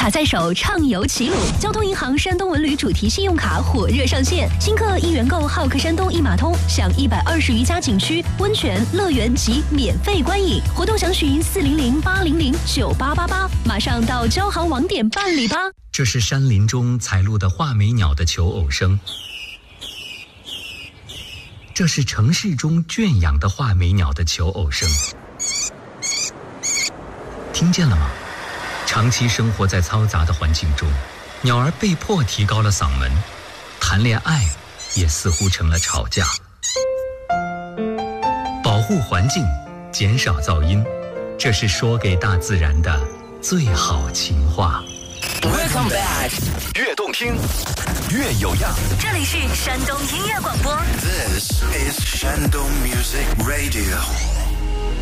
卡在手，畅游齐鲁。交通银行山东文旅主题信用卡火热上线，新客1元购浩客山东一码通，享120余家景区、温泉、乐园及免费观影。活动详询400-800-9888，马上到交行网点办理吧。 这是山林中采录的画眉鸟的求偶声，这是城市中圈养的画眉鸟的求偶声。听见了吗？长期生活在嘈杂的环境中，鸟儿被迫提高了嗓门，谈恋爱也似乎成了吵架。保护环境，减少噪音，这是说给大自然的最好情话。 Welcome back， 越动听，越有样。 这里是山东音乐广播。 This is Shandong Music Radio。